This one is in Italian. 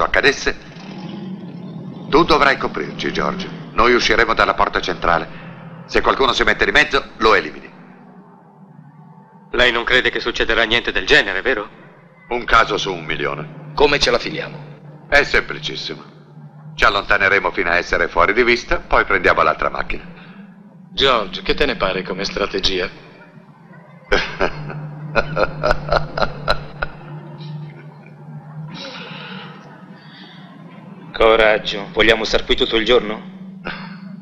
accadesse, tu dovrai coprirci, George. Noi usciremo dalla porta centrale. Se qualcuno si mette di mezzo, lo elimini. Lei non crede che succederà niente del genere, vero? Un caso su 1.000.000. Come ce la filiamo? È semplicissimo. Ci allontaneremo fino a essere fuori di vista, poi prendiamo l'altra macchina. George, che te ne pare come strategia? Coraggio. Vogliamo star qui tutto il giorno?